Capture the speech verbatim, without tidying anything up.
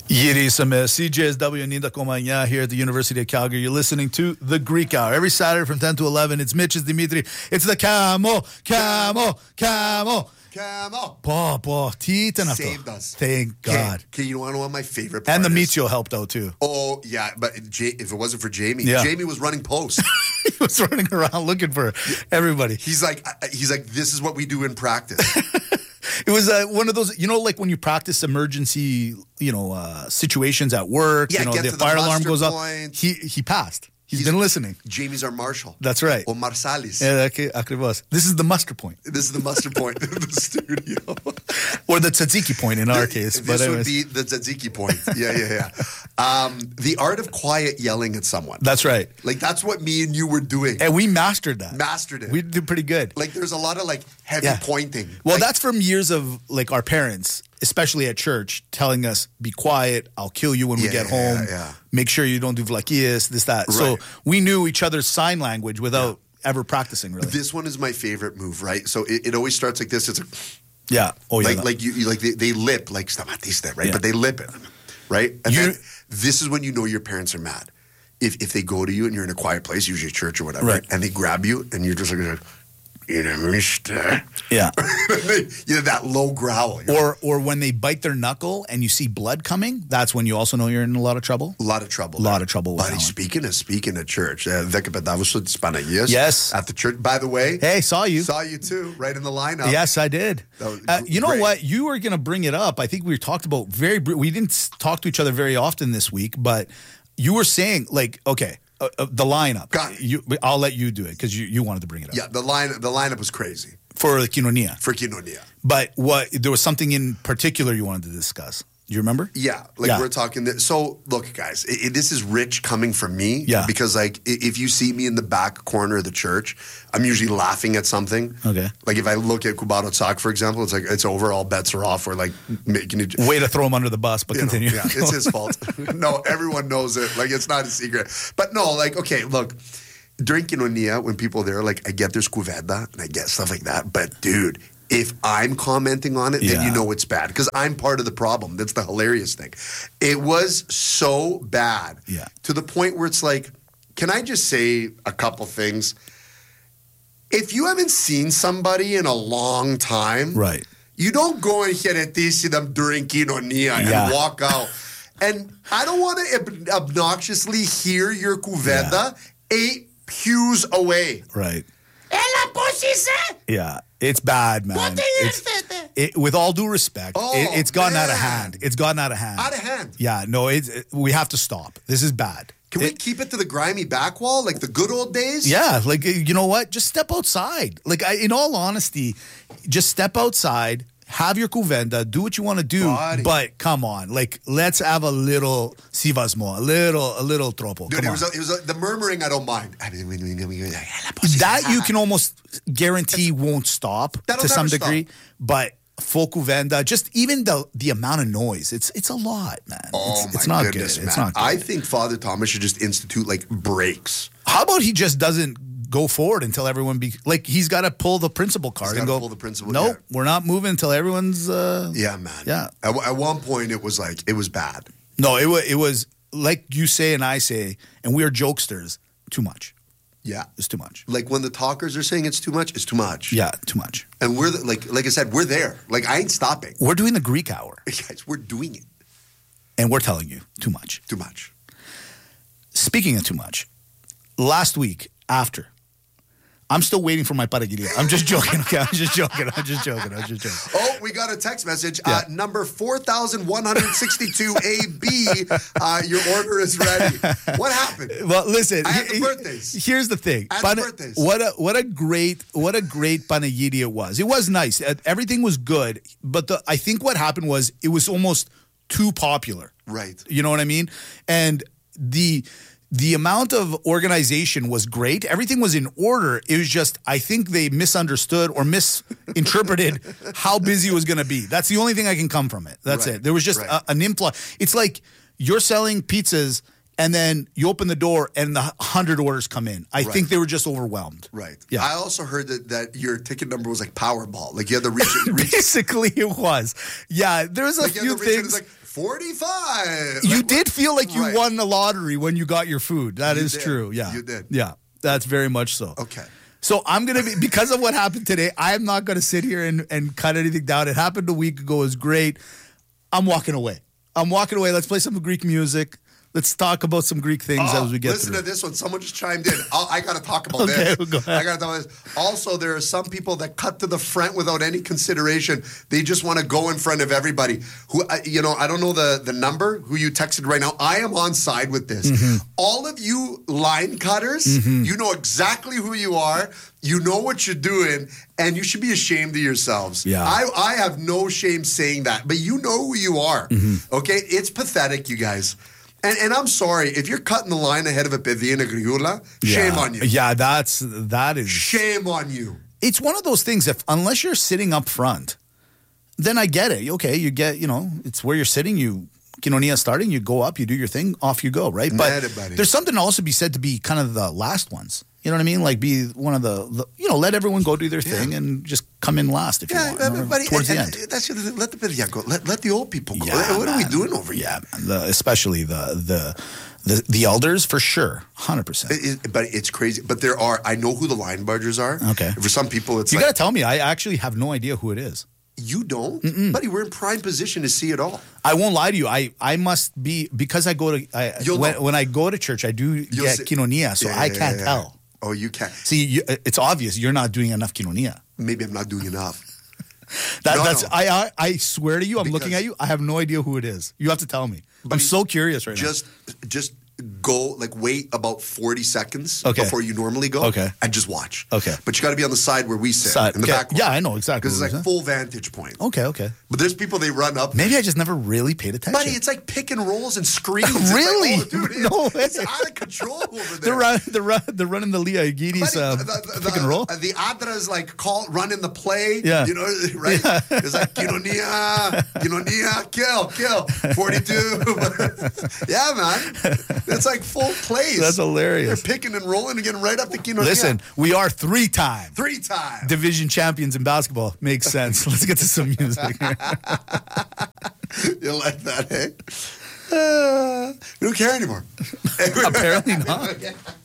Yerisame, C J S W Nida Komanya here at the University of Calgary. You're listening to The Greek Hour. Every Saturday from ten to eleven, it's Mitch, it's Dimitri. It's the Camo, Camo, Camo. Camo. Po, po, tita na to. Saved us. Thank God. Okay, you want to know what my favorite part And the is? Michio helped out too. Oh, yeah, but J- if it wasn't for Jamie, Yeah. Jamie was running post. He was running around looking for everybody. He's like, uh, he's like, this is what we do in practice. It was uh, one of those, you know, like when you practice emergency, you know, uh, situations at work, Yeah, you know, get the to the fire alarm muster goes point. off. He he passed. He's He's- been listening. Jamie's our marshal. That's right. Or Marsalis. Yeah, okay, akribos. This is the muster point. This is the muster point of the studio. Or the tzatziki point in our case. This But would anyways. be the tzatziki point. Yeah, yeah, yeah. Um, the art of quiet yelling at someone. That's right. Like, that's what me and you were doing. And we mastered that. Mastered it. We did pretty good. Like, there's a lot of, like, heavy Yeah. pointing. Well, Like, that's from years of like our parents, especially at church, telling us, be quiet, I'll kill you when we Yeah, get yeah, home. yeah. Make sure you don't do vlakias, this, that. So Right. we knew each other's sign language without ever practicing, really. This one is my favorite move, right? So it, it always starts like this. It's like, yeah. Oh, yeah. like, like you, you like they, they lip, like stamatiste, right? Yeah. But they lip it, right? And You- then this is when you know your parents are mad. If if they go to you and you're in a quiet place, usually church or whatever, Right. and they grab you and you're just like, you know, mister. Yeah. You know, that low growl. You're Or or when they bite their knuckle and you see blood coming, that's when you also know you're in a lot of trouble. a lot of trouble. A lot there. of trouble with Buddy, that one. speaking of speaking of church, uh, Veka Pedavos Spanagis. Yes. At the church. By the way, Hey, saw you. saw you too, right in the lineup. Yes, I did. That was Uh, you know great. what? You were going to bring it up. I think we talked about very. br- We didn't s- talk to each other very often this week, but you were saying like, okay, uh, uh, the lineup. Got it. You, I'll let you do it because you, you wanted to bring it up Yeah, the line the lineup was crazy for the Quinonia. for Quinonia. But what there was something in particular you wanted to discuss. Do you remember? Yeah, like Yeah. we're talking. Th- so look, guys, i i- this is rich coming from me. Yeah. Because like i- if you see me in the back corner of the church, I'm usually laughing at something. Okay. Like if I look at Cubano Tsak, for example, it's like it's over. All bets are off. We're like making it. Way to throw him under the bus, but You know, continue. yeah, it's his fault. No, everyone knows it. Like, it's not a secret. But no, like, okay, look, during Quinonia, when people are there, like, I get there's cuveda and I get stuff like that. But, dude, if I'm commenting on it, then Yeah. you know it's bad because I'm part of the problem. That's the hilarious thing. It was so bad Yeah. to the point where it's like, can I just say a couple things? If you haven't seen somebody in a long time, Right. you don't go and heretisi them during Quinonia and Yeah. walk out. And I don't want to ob- obnoxiously hear your cuveda eight pews away. Right. Ela pusise! Yeah. It's bad, man. It's, it, with all due respect, Oh, it, it's gotten out of man. hand. It's gotten out of hand. Out of hand. Yeah. No, it's, it, we have to stop. This is bad. Can we It- keep it to the grimy back wall like the good old days? Yeah, like you know what? Just step outside. Like I, in all honesty, just step outside, have your cuvenda, do what you want to do. Buddy. But come on, like let's have a little sivasmo, a little, a little tropo. Dude, Come it on. was, a, it was a, the murmuring I don't mind. That you can almost guarantee won't stop That'll to some never degree, stop. but full cuvenda, just even the the amount of noise, it's it's a lot, man. Oh, it's, it's my not goodness, good. man. It's not good. I think Father Thomas should just institute like breaks. How about he just doesn't go forward until everyone be like he's got to pull the principal card and gotta go. pull the principal, Nope, yeah. we're not moving until everyone's. Uh, Yeah, man. Yeah. At, at one point, it was like, it was bad. No, it was it was like you say and I say, and we are jokesters. Too much. Yeah. It's too much. Like when the talkers are saying it's too much, it's too much. Yeah, too much. And we're the, like, like I said, we're there. Like I ain't stopping. We're doing the Greek hour, Guys, we're doing it. and we're telling you too much. Too much. Speaking of too much, last week after, I'm still waiting for my paragilia. I'm just joking. Okay, I'm just joking. I'm just joking. I'm just joking. Oh, we got a text message. Yeah. Uh, number four thousand one hundred sixty-two A B. Uh, your order is ready. What happened? Well, listen. I had the he- birthdays. Here's the thing. I had the Pana- birthdays. What a what a great what a great panagidi it was. It was nice. Uh, Everything was good, but the I think what happened was it was almost too popular. Right. You know what I mean? And the the amount of organization was great. Everything was in order. It was just I think they misunderstood or misinterpreted how busy it was going to be. That's the only thing I can come from it. That's Right. it. There was just Right. a, an influx. It's like you're selling pizzas and then you open the door and the hundred orders come in. I Right. think they were just overwhelmed. Right. Yeah. I also heard that, that your ticket number was like Powerball. Like you had to reach it. Reach, Basically, it was. Yeah, there's a like you few had to reach it. things. It's like forty-five. You Like, did feel like you right. won the lottery when you got your food. That You is did. true. Yeah. You did. Yeah. That's very much so. Okay. So I'm going to be, because of what happened today, I am not going to sit here and, and cut anything down. It happened a week ago. It was great. I'm walking away. I'm walking away. Let's play some Greek music. Let's talk about some Greek things Oh, as we get listen through. to this one. Someone just chimed in. I'll, I got to talk about Okay, this. well, go ahead. I got to talk about this. Also, there are some people that cut to the front without any consideration. They just want to go in front of everybody. Who, uh, you know, I don't know the, the number who you texted right now. I am on side with this. Mm-hmm. All of you line cutters, you know exactly who you are. You know what you're doing, and you should be ashamed of yourselves. Yeah. I, I have no shame saying that, but you know who you are. Mm-hmm. Okay? It's pathetic, you guys. And, and I'm sorry, if you're cutting the line ahead of a Pevina Griula, shame yeah. on you. Yeah, that's, that is. Shame on you. It's one of those things, if unless you're sitting up front, then I get it. Okay, you get, you know, it's where you're sitting, you, Quinonia starting, you go up, you do your thing, off you go, right? But Mad buddy. there's something to also be said to be kind of the last ones. You know what I mean? Like be one of the, the you know, let everyone go do their thing and just come in last if you want. or buddy, towards and, the and end. That's let the Pevina go. Let, let the old people go. Yeah, what are we man. doing over here? Yeah, man. The, especially the, the, the, the elders for sure, one hundred percent. It- it- but it's crazy. But there are, I know who the line bargers are. Okay. For some people, it's You like, got to tell me. I actually have no idea who it is. you don't? Buddy, we're in prime position to see it all. I won't lie to you. I, I must be because I go to I, You'll when, know. when I go to church. I do You'll get see- quinonia, so Yeah, I yeah, can't yeah. tell. Oh, you can't. See, you, it's obvious you're not doing enough quinonia. Maybe I'm not doing enough. That, No, that's no. I, I I swear to you, I'm looking Because- at you. I have no idea who it is. You have to tell me. I'm But so curious right Just, just go, like, wait about forty seconds Okay. before you normally go. Okay. And just watch. Okay. But you got to be on the side where we sit, Side, in the okay. back. Yeah, I know exactly Because what it's you're like saying. full vantage point. now. Okay, okay. But there's people, they run up. Maybe I just never really paid attention. Buddy, it's like pick and rolls and screens. It's Really? Like, oh, dude, it's, No way. it's out of control over there. they're run, they're run, they're running the Leah Aguirre's uh, Buddy, the, the, pick and roll. The, the Adras like call running the play. Yeah. You know, right? It's like Quinonia, Quinonia, kill, kill. forty-two. Yeah, man. It's like full plays. That's hilarious. They're picking and rolling and getting right up to Quinonia. Listen, we are three-time Three times. division champions in basketball. Makes sense. Let's get to some music. You like that, eh? Uh, we don't care anymore. Apparently not.